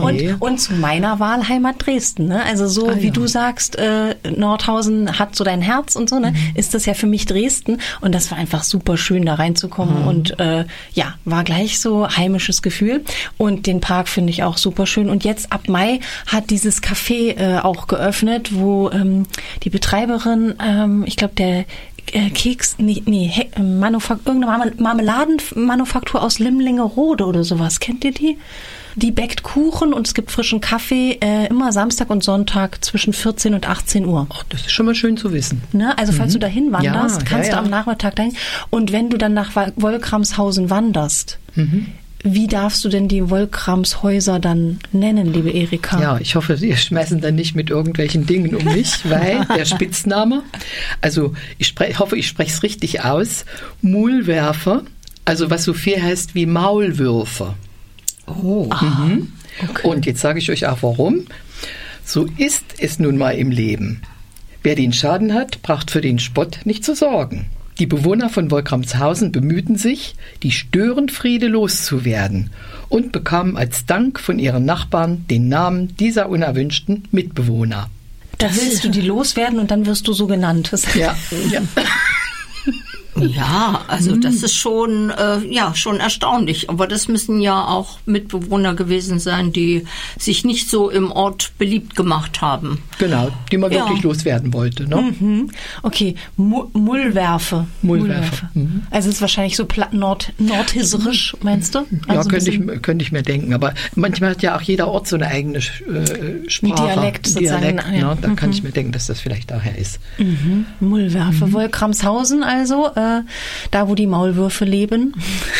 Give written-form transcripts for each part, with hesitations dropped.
Okay. Und zu meiner Wahlheimat Dresden. Ne? Also so wie du sagst, Nordhausen hat so dein Herz und so, ne? Ist das ja für mich Dresden. Und das war einfach super schön, da reinzukommen. Und war gleich so heimisches Gefühl. Und den Park finde ich auch super schön. Und jetzt ab Mai hat dieses Café auch geöffnet, wo die Betreiberin, ich glaube, der irgendeine Marmeladenmanufaktur aus Limlingerode oder sowas. Kennt ihr die? Die bäckt Kuchen und es gibt frischen Kaffee immer Samstag und Sonntag zwischen 14 und 18 Uhr. Ach, das ist schon mal schön zu wissen. Ne? Also falls du dahin wanderst, kannst du am Nachmittag dahin. Und wenn du dann nach Wolkramshausen wanderst, wie darfst du denn die Wolkramshäuser dann nennen, liebe Erika? Ja, ich hoffe, Sie schmeißen dann nicht mit irgendwelchen Dingen um mich, weil der Spitzname, also ich hoffe, ich spreche es richtig aus, Muhlwerfer, also was so viel heißt wie Maulwürfe. Oh. Okay. Und jetzt sage ich euch auch warum. So ist es nun mal im Leben. Wer den Schaden hat, braucht für den Spott nicht zu sorgen. Die Bewohner von Wolkramshausen bemühten sich, die Störenfriede loszuwerden und bekamen als Dank von ihren Nachbarn den Namen dieser unerwünschten Mitbewohner. Da willst du die loswerden und dann wirst du so genannt. Ja. Ja, also das ist schon erstaunlich. Aber das müssen ja auch Mitbewohner gewesen sein, die sich nicht so im Ort beliebt gemacht haben. Genau, die man wirklich loswerden wollte. Ne? Okay, Mullwerfe. Also es ist wahrscheinlich so nordhisserisch, meinst du? Also könnte ich mir denken. Aber manchmal hat ja auch jeder Ort so eine eigene Sprache. Dialekt sozusagen. Ne? Da kann ich mir denken, dass das vielleicht daher ist. Mullwerfe. Wolkramshausen also. Da, wo die Maulwürfe leben.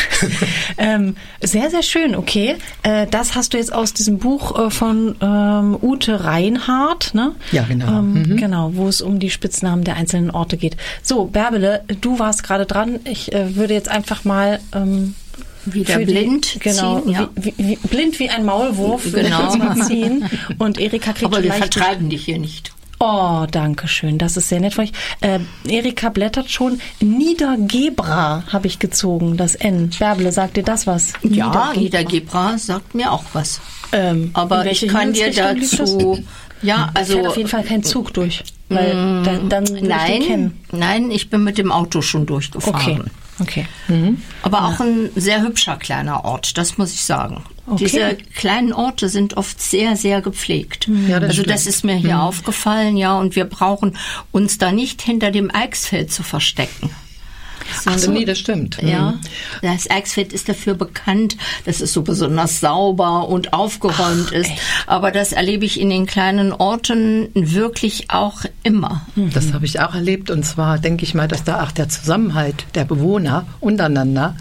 Sehr, sehr schön, okay. Das hast du jetzt aus diesem Buch von Ute Reinhardt, ne? Ja, genau. Genau, wo es um die Spitznamen der einzelnen Orte geht. So, Bärbele, du warst gerade dran. Ich würde jetzt einfach mal wieder blind ziehen. Ja. Blind wie ein Maulwurf, genau. Mal ziehen. Und Erika kriegt aber wir vertreiben dich hier nicht. Oh, danke schön. Das ist sehr nett von euch. Erika blättert schon. Niedergebra habe ich gezogen, das N. Bärbele, sagt dir das was? Ja, Niedergebra sagt mir auch was. Aber ich kann dir dazu... Ja, also fährt auf jeden Fall kein Zug durch, weil dann würde ich den kennen. Nein, ich bin mit dem Auto schon durchgefahren. Okay. Aber auch ein sehr hübscher kleiner Ort, das muss ich sagen. Okay. Diese kleinen Orte sind oft sehr, sehr gepflegt. Ja, das ist mir hier aufgefallen, ja, und wir brauchen uns da nicht hinter dem Eichsfeld zu verstecken. Ach so, nee, das stimmt. Ja, das Eichsfeld ist dafür bekannt, dass es so besonders sauber und aufgeräumt ist. Aber das erlebe ich in den kleinen Orten wirklich auch immer. Das habe ich auch erlebt. Und zwar denke ich mal, dass da auch der Zusammenhalt der Bewohner untereinander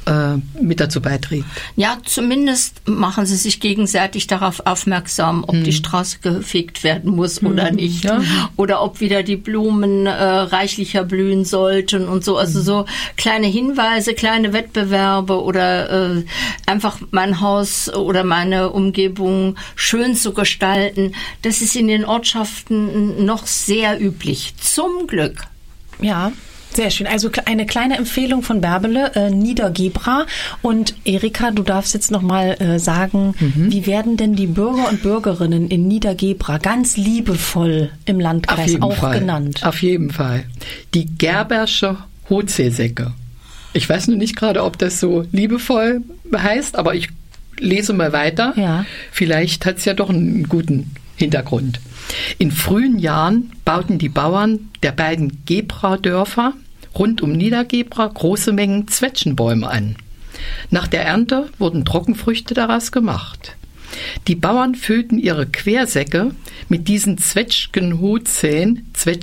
mit dazu beiträgt. Ja, zumindest machen sie sich gegenseitig darauf aufmerksam, ob die Straße gefegt werden muss oder nicht. Ja. Oder ob wieder die Blumen reichlicher blühen sollten und so. Also so kleine Hinweise, kleine Wettbewerbe oder einfach mein Haus oder meine Umgebung schön zu gestalten. Das ist in den Ortschaften noch sehr üblich. Zum Glück. Ja. Sehr schön. Also eine kleine Empfehlung von Bärbele, Niedergebra. Und Erika, du darfst jetzt nochmal sagen, wie werden denn die Bürger und Bürgerinnen in Niedergebra ganz liebevoll im Landkreis auch genannt? Auf jeden Fall. Die Gerbersche Hotseesäcke. Ich weiß nur nicht gerade, ob das so liebevoll heißt, aber ich lese mal weiter. Ja. Vielleicht hat es ja doch einen guten Hintergrund. In frühen Jahren bauten die Bauern der beiden Gebra-Dörfer rund um Niedergebra große Mengen Zwetschgenbäume an. Nach der Ernte wurden Trockenfrüchte daraus gemacht. Die Bauern füllten ihre Quersäcke mit diesen Zwetschgenhotzäen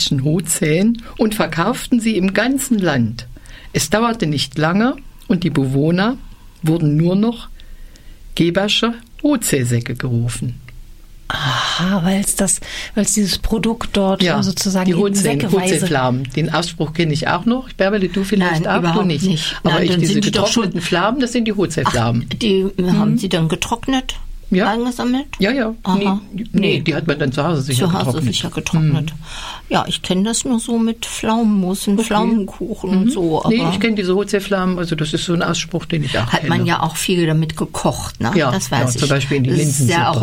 und verkauften sie im ganzen Land. Es dauerte nicht lange und die Bewohner wurden nur noch Gebersche Hotseesäcke gerufen. Aha, weil es dieses Produkt dort sozusagen die säckeweise... Hotseeflammen. Den Ausspruch kenne ich auch noch. Bärbele, du vielleicht Nein, auch, du nicht. Aber Nein, diese getrockneten Flammen, das sind die Hotseeflammen. Die haben sie dann getrocknet? Ja. Eingesammelt? Ja. Nee, die hat man dann zu Hause sicher getrocknet. Ja, ich kenne das nur so mit Pflaumenmus und Pflaumenkuchen und so. Aber nee, ich kenne diese Hotseeflammen, also das ist so ein Ausspruch, den ich auch kenne. Hat man ja auch viel damit gekocht, ne? Ja, das weiß ich. Zum Beispiel in die Linsensuppe.